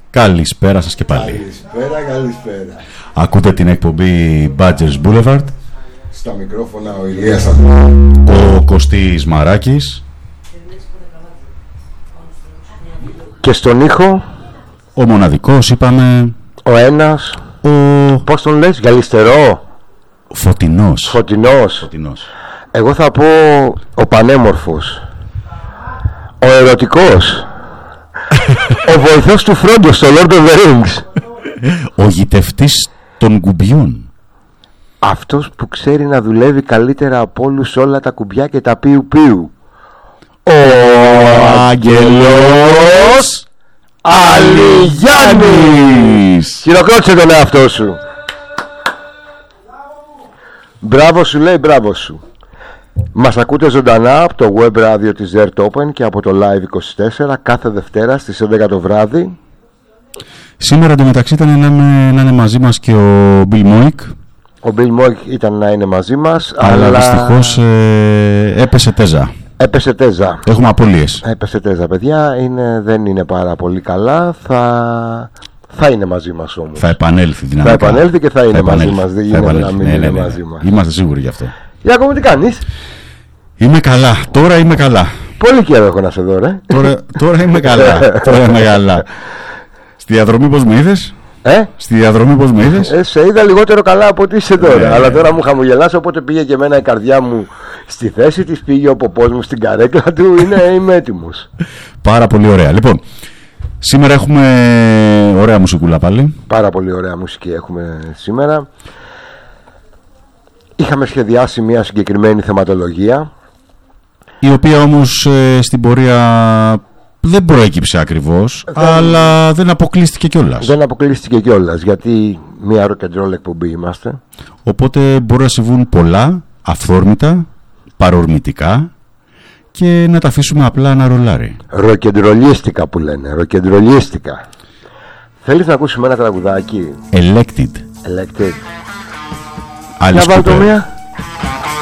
Καλησπέρα σας και πάλι. Καλησπέρα. Ακούτε την εκπομπή Badgers Boulevard. Στα μικρόφωνα ο Ηλίας, ο Κωστής Μαράκης και στον ήχο ο μοναδικός, είπαμε, ο ένας, πώς τον λες, Γαλιστερό, Φωτεινός. Εγώ θα πω ο πανέμορφος, ο ερωτικός, ο βοηθός του Φρόντο στο Lord of the Rings, ο γητευτής των κουμπιών, αυτός που ξέρει να δουλεύει καλύτερα από όλους όλα τα κουμπιά και τα πιου-πιου, ο Άγγελος Αλιγιάννης. Χειροκρότησε τον εαυτό σου. Μπράβο σου, λέει, μπράβο σου. Μας ακούτε ζωντανά από το web radio της Zert Open και από το Live 24 κάθε Δευτέρα στις 11 το βράδυ. Σήμερα εντωμεταξύ ήταν να είναι μαζί μας και ο Bill Moik. Ο Bill Moik ήταν να είναι μαζί μας, αλλά δυστυχώς έπεσε τέζα. Έχουμε απώλειες. Έπεσε τέζα, παιδιά. Δεν είναι πάρα πολύ καλά. Θα είναι μαζί μας όμως. Θα επανέλθει δυναμικά. Θα επανέλθει και θα είναι μαζί μας. Δεν γίνεται να μην είναι μαζί μας. Είμαστε σίγουροι γι' αυτό. Γιάκωβο, τι κάνεις? Είμαι καλά. Τώρα είμαι καλά. Πολύ καιρό έχω να σε δω, ρε. Τώρα είμαι καλά. Στη διαδρομή πώς με είδες? Στη διαδρομή πώς με είδες? Σε είδα λιγότερο καλά από ό,τι είσαι τώρα. Αλλά τώρα μου χαμογελάς, οπότε πήγε και εμένα η καρδιά μου στη θέση της, πήγε ο ποπός μου στην καρέκλα του. Είμαι έτοιμος. Πάρα πολύ ωραία. Λοιπόν, σήμερα έχουμε ωραία μουσικούλα πάλι. Πάρα πολύ ωραία μουσική έχουμε σήμερα. Είχαμε σχεδιάσει μια συγκεκριμένη θεματολογία, η οποία όμως στην πορεία δεν προέκυψε ακριβώς, αλλά δεν αποκλείστηκε κιόλας. Γιατί μια rock and roll εκπομπή είμαστε. Οπότε μπορεί να συμβούν πολλά αυθόρμητα, παρορμητικά, και να τα αφήσουμε απλά να ρολάρει. Ροκεντρολίστικα που λένε, ροκεντρολίστικα. Θέλεις να ακούσουμε ένα τραγουδάκι? Elected. Για βάλ' το μία.